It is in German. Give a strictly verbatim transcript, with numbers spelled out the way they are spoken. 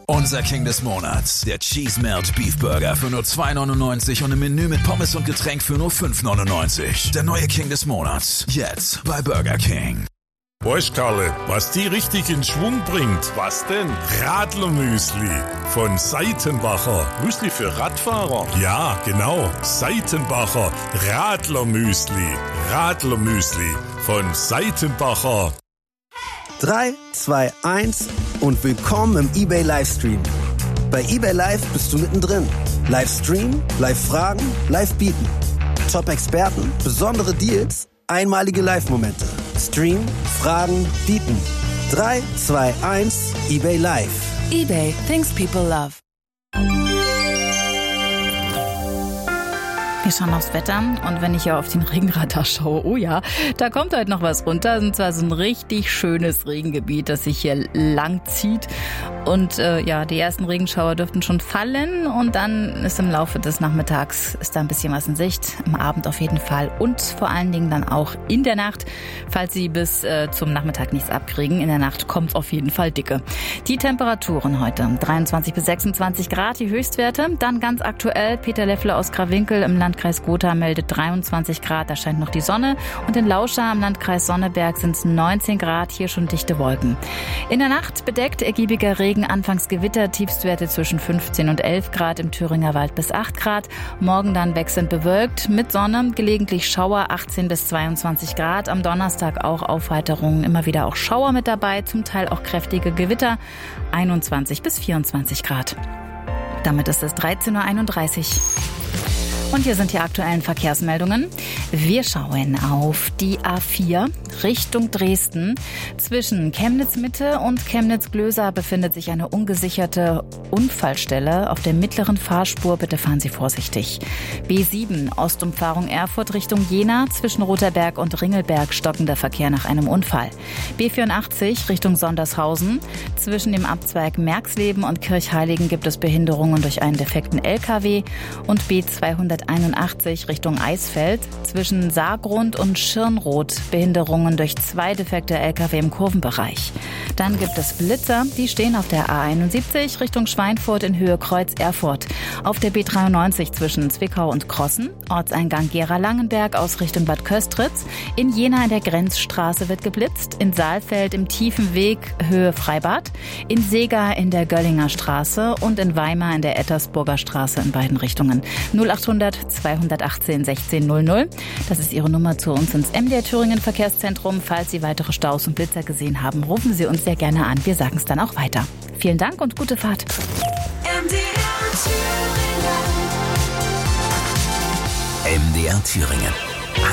Unser King des Monats, der Cheese Melt Beef Burger für nur zwei neunundneunzig und ein Menü mit Pommes und Getränk für nur fünf neunundneunzig. Der neue King des Monats, jetzt bei Burger King. Weißt Karle, was die richtig in Schwung bringt? Was denn? Radlermüsli von Seitenbacher. Müsli für Radfahrer? Ja, genau. Seitenbacher Radlermüsli. Radlermüsli von Seitenbacher. drei, zwei, eins und willkommen im eBay Livestream. Bei eBay Live bist du mittendrin. Livestream, Live-Fragen, Live-Bieten. Top-Experten, besondere Deals, einmalige Live-Momente. Stream, Fragen, Bieten. drei, zwei, eins, eBay Live. eBay, things people love. Wir schauen aufs Wetter und wenn ich hier auf den Regenradar schaue, oh ja, da kommt heute noch was runter. Und zwar so ein richtig schönes Regengebiet, das sich hier lang zieht. Und äh, ja, die ersten Regenschauer dürften schon fallen und dann ist im Laufe des Nachmittags ist da ein bisschen was in Sicht. Am Abend auf jeden Fall und vor allen Dingen dann auch in der Nacht, falls Sie bis äh, zum Nachmittag nichts abkriegen. In der Nacht kommt auf jeden Fall dicke. Die Temperaturen heute dreiundzwanzig bis sechsundzwanzig Grad, die Höchstwerte. Dann ganz aktuell Peter Leffler aus Krawinkel im Landkreis Gotha meldet dreiundzwanzig Grad, da scheint noch die Sonne. Und in Lauscha im Landkreis Sonneberg sind es neunzehn Grad, hier schon dichte Wolken. In der Nacht bedeckt ergiebiger Regen, anfangs Gewitter, Tiefstwerte zwischen fünfzehn und elf Grad, im Thüringer Wald bis acht Grad. Morgen dann wechselnd bewölkt, mit Sonne, gelegentlich Schauer, achtzehn bis zweiundzwanzig Grad. Am Donnerstag auch Aufheiterungen, immer wieder auch Schauer mit dabei, zum Teil auch kräftige Gewitter, einundzwanzig bis vierundzwanzig Grad. Damit ist es dreizehn Uhr einunddreißig. Und hier sind die aktuellen Verkehrsmeldungen. Wir schauen auf die A vier Richtung Dresden. Zwischen Chemnitz-Mitte und Chemnitz-Glösa befindet sich eine ungesicherte Unfallstelle. Auf der mittleren Fahrspur bitte fahren Sie vorsichtig. B sieben Ostumfahrung Erfurt Richtung Jena. Zwischen Rotherberg und Ringelberg stockender Verkehr nach einem Unfall. B vierundachtzig Richtung Sondershausen. Zwischen dem Abzweig Merxleben und Kirchheiligen gibt es Behinderungen durch einen defekten L K W. Und B zweihunderteinundachtzig Richtung Eisfeld. Zwischen Saargrund und Schirnroth Behinderungen durch zwei defekte L K W im Kurvenbereich. Dann gibt es Blitzer, die stehen auf der A einundsiebzig Richtung Schweinfurt in Höhe Kreuz Erfurt. Auf der B dreiundneunzig zwischen Zwickau und Krossen. Ortseingang Gera-Langenberg aus Richtung Bad Köstritz. In Jena in der Grenzstraße wird geblitzt. In Saalfeld im tiefen Weg Höhe Freibad. In Seegar in der Göllinger Straße und in Weimar in der Ettersburger Straße in beiden Richtungen. null achthundert zweihundertachtzehn sechzehn null null. Das ist Ihre Nummer zu uns ins M D R Thüringen Verkehrszentrum. Falls Sie weitere Staus und Blitzer gesehen haben, rufen Sie uns sehr gerne an. Wir sagen es dann auch weiter. Vielen Dank und gute Fahrt. M D R Thüringen. M D R Thüringen.